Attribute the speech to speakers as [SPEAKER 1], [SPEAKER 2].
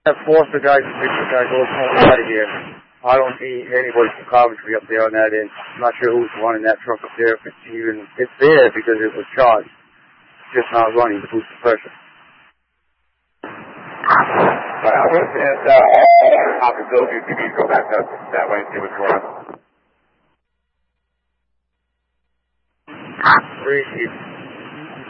[SPEAKER 1] That forced the guy to fix the guy goes home out of here. I don't see anybody from Coventry up there on that end. I'm not sure who's running that truck up there. It's there because it was charged. It's just not running to boost the pressure.
[SPEAKER 2] But I was at possibility if you need to go back up that way and see what's going on.
[SPEAKER 1] Appreciate it.